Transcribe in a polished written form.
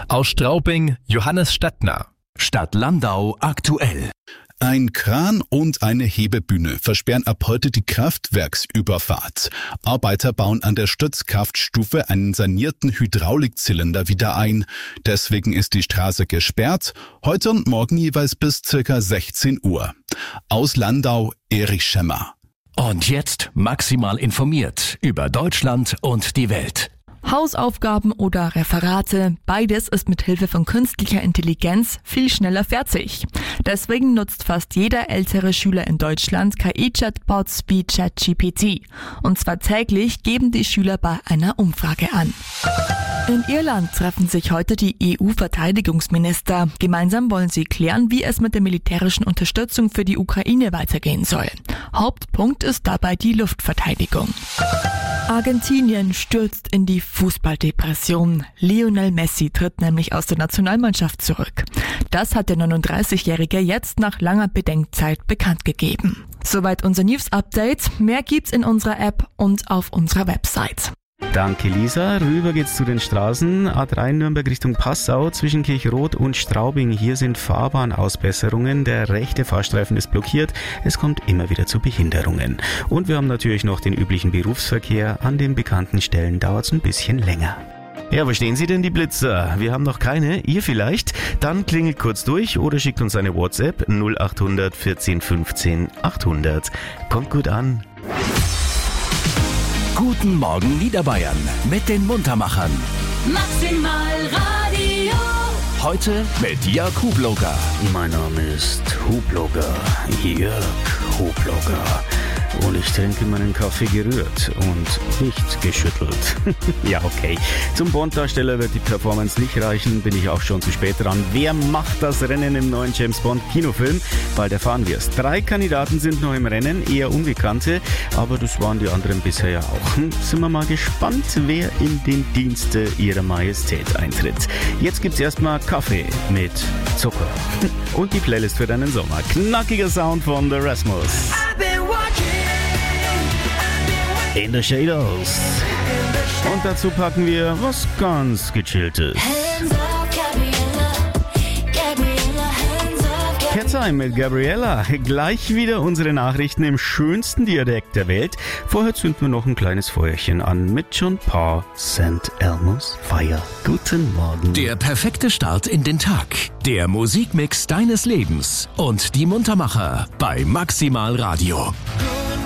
Aus Straubing Johannes Stettner. Stadt Landau aktuell. Ein Kran und eine Hebebühne versperren ab heute die Kraftwerksüberfahrt. Arbeiter bauen an der Stützkraftstufe einen sanierten Hydraulikzylinder wieder ein. Deswegen ist die Straße gesperrt, heute und morgen jeweils bis ca. 16 Uhr. Aus Landau, Erich Schemmer. Und jetzt maximal informiert über Deutschland und die Welt. Hausaufgaben oder Referate, beides ist mit Hilfe von künstlicher Intelligenz viel schneller fertig. Deswegen nutzt fast jeder ältere Schüler in Deutschland KI-Chatbots wie ChatGPT. Und zwar täglich geben die Schüler bei einer Umfrage an. In Irland treffen sich heute die EU-Verteidigungsminister. Gemeinsam wollen sie klären, wie es mit der militärischen Unterstützung für die Ukraine weitergehen soll. Hauptpunkt ist dabei die Luftverteidigung. Argentinien stürzt in die Fußballdepression. Lionel Messi tritt nämlich aus der Nationalmannschaft zurück. Das hat der 39-Jährige jetzt nach langer Bedenkzeit bekannt gegeben. Soweit unser News-Update. Mehr gibt's in unserer App und auf unserer Website. Danke Lisa. Rüber geht's zu den Straßen. A3 Nürnberg Richtung Passau zwischen Kirchroth und Straubing. Hier sind Fahrbahnausbesserungen. Der rechte Fahrstreifen ist blockiert. Es kommt immer wieder zu Behinderungen. Und wir haben natürlich noch den üblichen Berufsverkehr. An den bekannten Stellen dauert's ein bisschen länger. Ja, wo stehen Sie denn, die Blitzer? Wir haben noch keine, ihr vielleicht? Dann klingelt kurz durch oder schickt uns eine WhatsApp 0800 14 15 800. Kommt gut an. Guten Morgen Niederbayern mit den Muntermachern. Maximal Radio. Heute mit Jörg Hubloger. Mein Name ist Hubloger, Jörg Hubloger. Und ich trinke meinen Kaffee gerührt und nicht geschüttelt. Ja, okay. Zum Bond-Darsteller wird die Performance nicht reichen, bin ich auch schon zu spät dran. Wer macht das Rennen im neuen James-Bond-Kinofilm? Bald erfahren wir es. 3 Kandidaten sind noch im Rennen, eher Unbekannte, aber das waren die anderen bisher ja auch. Sind wir mal gespannt, wer in den Dienste ihrer Majestät eintritt. Jetzt gibt's erstmal Kaffee mit Zucker. Und die Playlist für deinen Sommer. Knackiger Sound von The Rasmus. In the Shadows. Und dazu packen wir was ganz Gechilltes. Cat Time mit Gabriella. Gleich wieder unsere Nachrichten im schönsten Dialekt der Welt. Vorher zünden wir noch ein kleines Feuerchen an mit John Paul St. Elmo's Fire. Guten Morgen. Der perfekte Start in den Tag. Der Musikmix deines Lebens. Und die Muntermacher bei Maximal Radio.